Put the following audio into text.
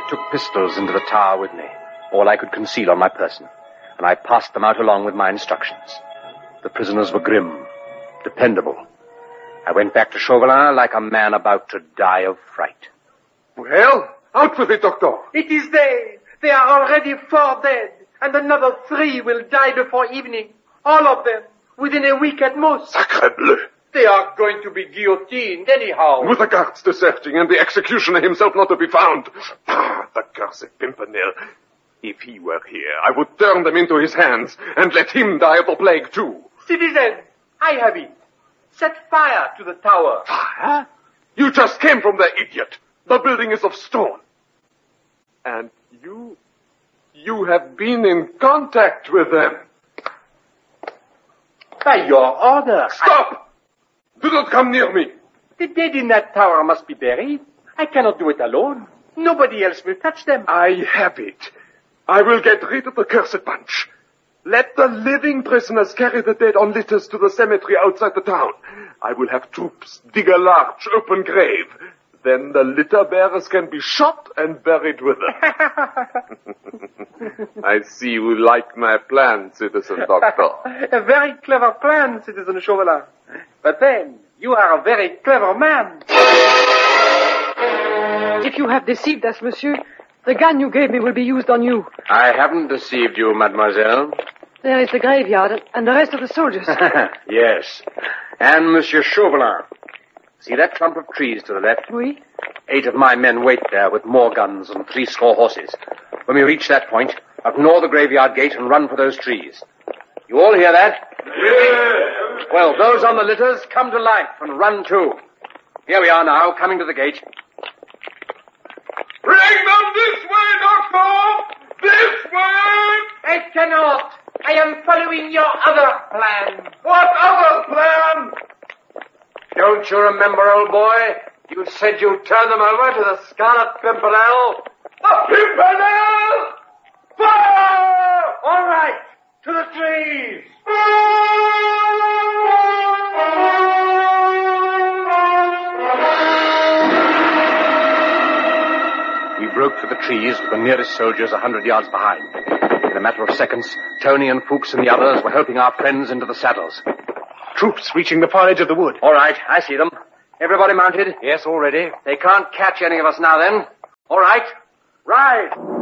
took pistols into the tower with me, all I could conceal on my person, and I passed them out along with my instructions. The prisoners were grim, dependable. I went back to Chauvelin like a man about to die of fright. Well, out with it, Doctor. It is they. They are already 4 dead, and another 3 will die before evening. All of them, within a week at most. Sacre bleu. They are going to be guillotined anyhow. With the guards deserting and the executioner himself not to be found. The cursed Pimpernel. If he were here, I would turn them into his hands and let him die of the plague too. Citizen, I have it. Set fire to the tower. Fire? You just came from there, idiot. The building is of stone. And you have been in contact with them. By your order. Stop! Do not come near me. The dead in that tower must be buried. I cannot do it alone. Nobody else will touch them. I have it. I will get rid of the cursed bunch. Let the living prisoners carry the dead on litters to the cemetery outside the town. I will have troops dig a large open grave. Then the litter bearers can be shot and buried with them. I see you like my plan, Citizen Doctor. A very clever plan, Citizen Chauvelin. But then, you are a very clever man. If you have deceived us, monsieur, the gun you gave me will be used on you. I haven't deceived you, mademoiselle. There is the graveyard and the rest of the soldiers. Yes. And Monsieur Chauvelin. See that clump of trees to the left? Oui. 8 of my men wait there with more guns and 30 horses. When we reach that point, ignore the graveyard gate and run for those trees. You all hear that? Yes. Well, those on the litters, come to life and run too. Here we are now, coming to the gate. Bring them this way, Doctor! This way! I cannot. I am following your other plan. What other plan? Don't you remember, old boy? You said you'd turn them over to the Scarlet Pimpernel. The Pimpernel! Fire! All right, to the trees. We broke for the trees with the nearest soldiers 100 yards behind. In a matter of seconds, Tony and Fuchs and the others were helping our friends into the saddles. Troops reaching the far edge of the wood. All right, I see them. Everybody mounted? Yes, all ready. They can't catch any of us now then. All right, ride.